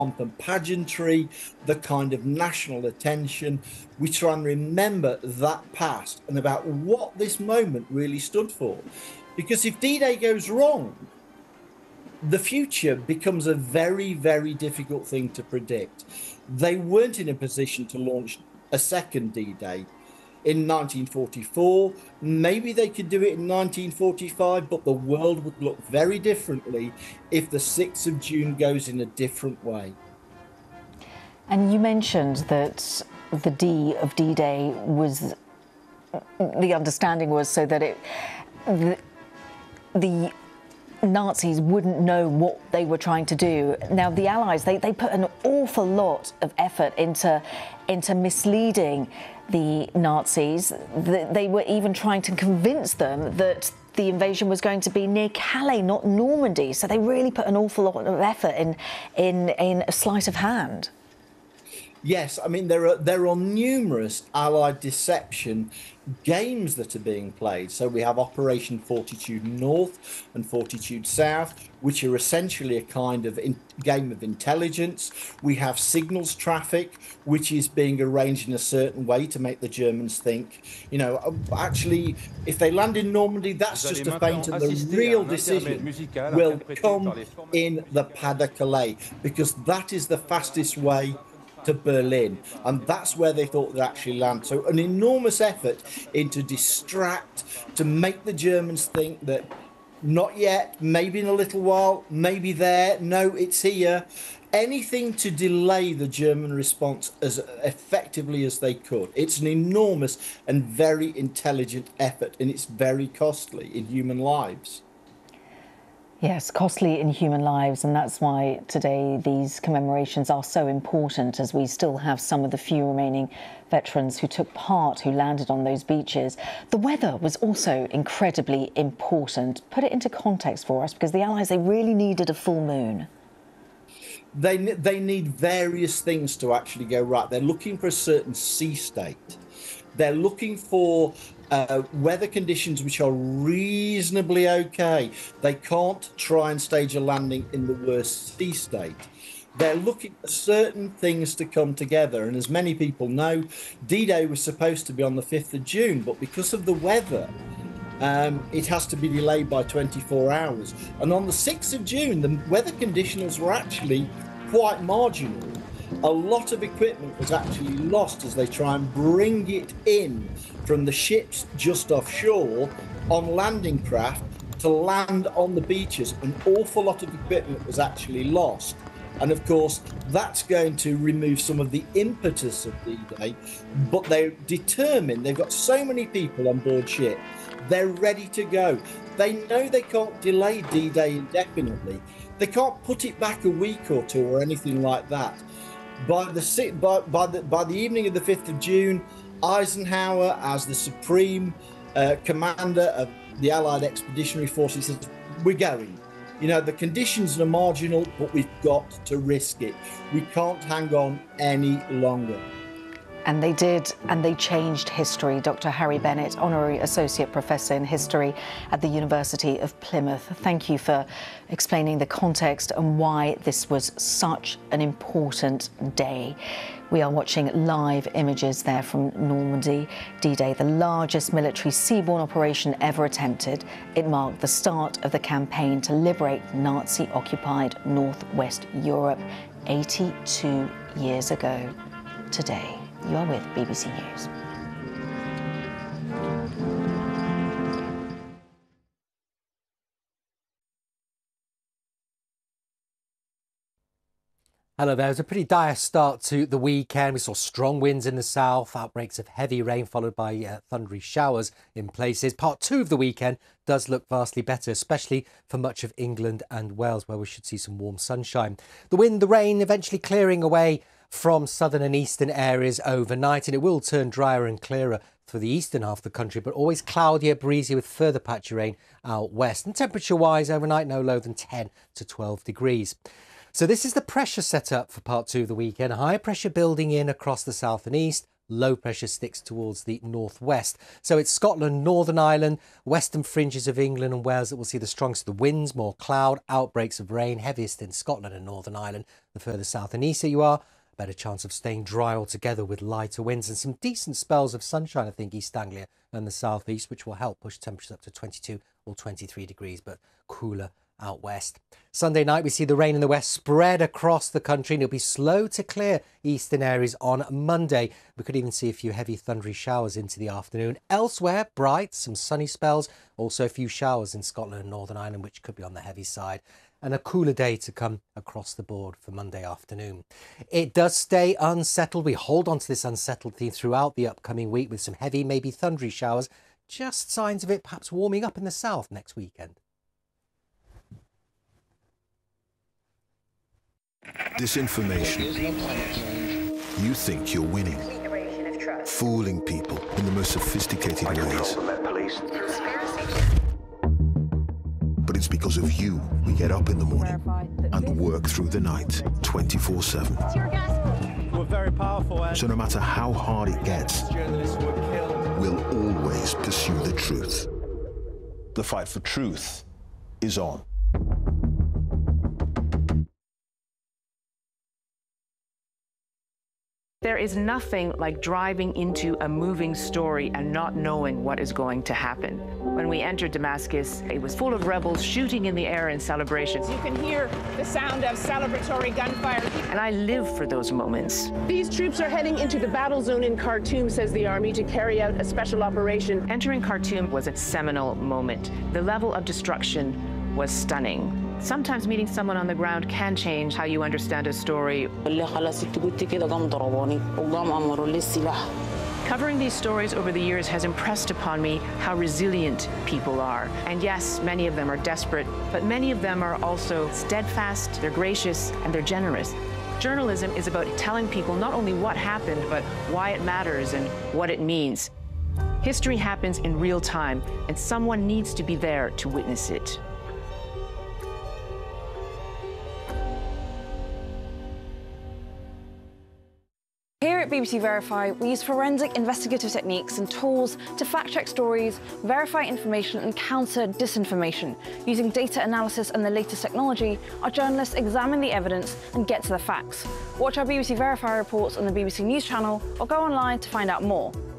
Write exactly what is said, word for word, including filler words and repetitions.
pomp and pageantry, the kind of national attention. We try and remember that past and about what this moment really stood for. Because if D-Day goes wrong, the future becomes a very, very difficult thing to predict. They weren't in a position to launch a second D-Day in nineteen forty-four. Maybe they could do it in nineteen forty-five, but the world would look very differently if the sixth of June goes in a different way. And you mentioned that the D of D-Day was, the understanding was so that it, the, the Nazis wouldn't know what they were trying to do. Now, the Allies, they, they put an awful lot of effort into, into misleading the Nazis. They were even trying to convince them that the invasion was going to be near Calais, not Normandy. So they really put an awful lot of effort in, in, in a sleight of hand. Yes, I mean, there are there are numerous Allied deception games that are being played. So we have Operation Fortitude North and Fortitude South, which are essentially a kind of in, game of intelligence. We have signals traffic, which is being arranged in a certain way to make the Germans think, you know, actually, if they land in Normandy, that's just a feint, and the real decision will come in the Pas de Calais, because that is the fastest way to Berlin, and that's where they thought they'd actually land. So an enormous effort into distract, to make the Germans think that not yet, maybe in a little while, maybe there, no, it's here. Anything to delay the German response as effectively as they could. It's an enormous and very intelligent effort, and it's very costly in human lives. Yes, costly in human lives, and that's why today these commemorations are so important, as we still have some of the few remaining veterans who took part, who landed on those beaches. The weather was also incredibly important. Put it into context for us, because the Allies, they really needed a full moon. They, they need various things to actually go right. They're looking for a certain sea state. They're looking for Uh, weather conditions which are reasonably okay. They can't try and stage a landing in the worst sea state. They're looking for certain things to come together, and as many people know, D-Day was supposed to be on the fifth of June, but because of the weather, um, it has to be delayed by twenty-four hours. And on the sixth of June, the weather conditions were actually quite marginal. A lot of equipment was actually lost as they try and bring it in from the ships just offshore on landing craft to land on the beaches. An awful lot of equipment was actually lost. And of course, that's going to remove some of the impetus of D-Day, but they're determined. They've got so many people on board ship. They're ready to go. They know they can't delay D-Day indefinitely. They can't put it back a week or two or anything like that. By the, by, by, the, by the evening of the fifth of June, Eisenhower, as the supreme uh, commander of the Allied Expeditionary Forces, says, we're going. You know, the conditions are marginal, but we've got to risk it. We can't hang on any longer. And they did, and they changed history. Doctor Harry Bennett, Honorary Associate Professor in History at the University of Plymouth. Thank you for explaining the context and why this was such an important day. We are watching live images there from Normandy. D-Day, the largest military seaborne operation ever attempted. It marked the start of the campaign to liberate Nazi-occupied northwest Europe eighty-two years ago today. You are with B B C News. Hello there. It was a pretty dire start to the weekend. We saw strong winds in the south, outbreaks of heavy rain followed by uh, thundery showers in places. Part two of the weekend does look vastly better, especially for much of England and Wales, where we should see some warm sunshine. The wind, the rain eventually clearing away from southern and eastern areas overnight, and it will turn drier and clearer for the eastern half of the country, but always cloudier, breezy with further patchy rain out west. And temperature-wise, overnight no lower than ten to twelve degrees. So this is the pressure set up for part two of the weekend. High pressure building in across the south and east, low pressure sticks towards the northwest. So it's Scotland, Northern Ireland, western fringes of England and Wales that will see the strongest of the winds, more cloud, outbreaks of rain, heaviest in Scotland and Northern Ireland. The further south and east you are, a better chance of staying dry altogether with lighter winds and some decent spells of sunshine, I think, East Anglia and the southeast, which will help push temperatures up to twenty-two or twenty-three degrees, but cooler out west. Sunday night, we see the rain in the west spread across the country and it'll be slow to clear eastern areas on Monday. We could even see a few heavy thundery showers into the afternoon. Elsewhere, bright, some sunny spells, also a few showers in Scotland and Northern Ireland, which could be on the heavy side. And a cooler day to come across the board for Monday afternoon. It does stay unsettled. We hold on to this unsettled theme throughout the upcoming week with some heavy, maybe thundery showers. Just signs of it perhaps warming up in the south next weekend. Disinformation. You think you're winning, fooling people in the most sophisticated ways. But it's because of you we get up in the morning and work through the night twenty-four seven. We're very powerful. So no matter how hard it gets, we'll always pursue the truth. The fight for truth is on. There is nothing like driving into a moving story and not knowing what is going to happen. When we entered Damascus, it was full of rebels shooting in the air in celebration. You can hear the sound of celebratory gunfire. And I live for those moments. These troops are heading into the battle zone in Khartoum, says the army, to carry out a special operation. Entering Khartoum was a seminal moment. The level of destruction was stunning. Sometimes meeting someone on the ground can change how you understand a story. Covering these stories over the years has impressed upon me how resilient people are. And yes, many of them are desperate, but many of them are also steadfast, they're gracious, and they're generous. Journalism is about telling people not only what happened, but why it matters and what it means. History happens in real time, and someone needs to be there to witness it. Here at B B C Verify, we use forensic investigative techniques and tools to fact-check stories, verify information and counter disinformation. Using data analysis and the latest technology, our journalists examine the evidence and get to the facts. Watch our B B C Verify reports on the B B C News channel or go online to find out more.